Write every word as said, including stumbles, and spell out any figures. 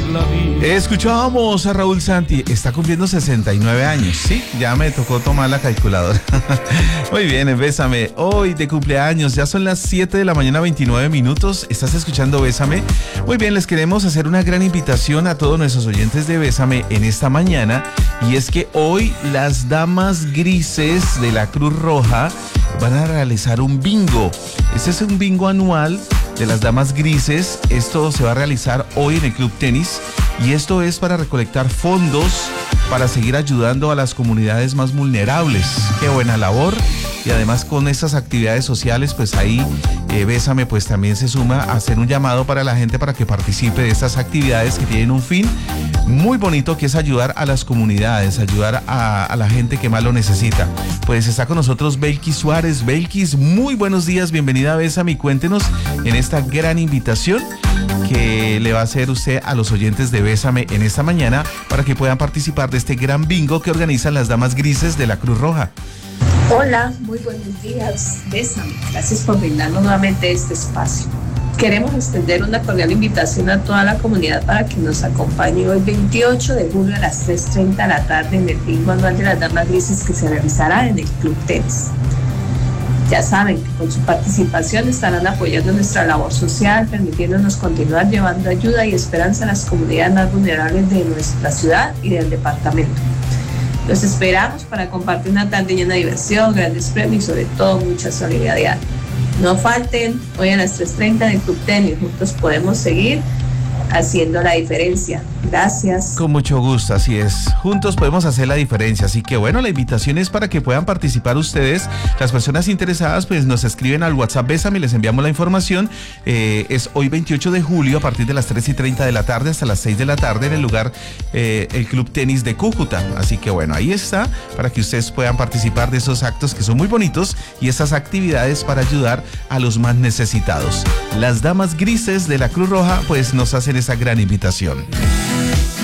Escuchábamos a Raúl Santi, está cumpliendo sesenta y nueve años, sí, ya me tocó tomar la calculadora. Muy bien, Bésame, hoy de cumpleaños, ya son las siete de la mañana, veintinueve minutos, estás escuchando Bésame. Muy bien, les queremos hacer una gran invitación a todos nuestros oyentes de Bésame en esta mañana, y es que hoy las damas grises de la Cruz Roja van a realizar un bingo. Este es un bingo anual de las damas grises. Esto se va a realizar hoy en el Club Tenis y esto es para recolectar fondos para seguir ayudando a las comunidades más vulnerables. Qué buena labor. Y además con estas actividades sociales, pues ahí eh, Bésame pues también se suma a hacer un llamado para la gente para que participe de estas actividades que tienen un fin muy bonito, que es ayudar a las comunidades, ayudar a, a la gente que más lo necesita. Pues está con nosotros Belkis Suárez. Belkis, muy buenos días, bienvenida a Bésame y cuéntenos en esta gran invitación que le va a hacer usted a los oyentes de Bésame en esta mañana para que puedan participar de este gran bingo que organizan las damas grises de la Cruz Roja. Hola, muy buenos días, Bésame. Gracias por brindarnos nuevamente este espacio. Queremos extender una cordial invitación a toda la comunidad para que nos acompañe hoy veintiocho de julio a las tres y media de la tarde en el bingo anual de las damas grises que se realizará en el Club Tenis. Ya saben que con su participación estarán apoyando nuestra labor social, permitiéndonos continuar llevando ayuda y esperanza a las comunidades más vulnerables de nuestra ciudad y del departamento. Los esperamos para compartir una tarde llena de diversión, grandes premios y sobre todo mucha solidaridad. No falten hoy a las tres y media en el Club Tenis. Juntos podemos seguir haciendo la diferencia. Gracias. Con mucho gusto, así es. Juntos podemos hacer la diferencia. Así que bueno, la invitación es para que puedan participar ustedes. Las personas interesadas pues nos escriben al WhatsApp Bésame y les enviamos la información. Eh, es hoy veintiocho de julio a partir de las tres y treinta de la tarde hasta las seis de la tarde en el lugar, eh, el Club Tenis de Cúcuta. Así que bueno, ahí está para que ustedes puedan participar de esos actos que son muy bonitos y esas actividades para ayudar a los más necesitados. Las damas grises de la Cruz Roja pues nos hacen esa gran invitación.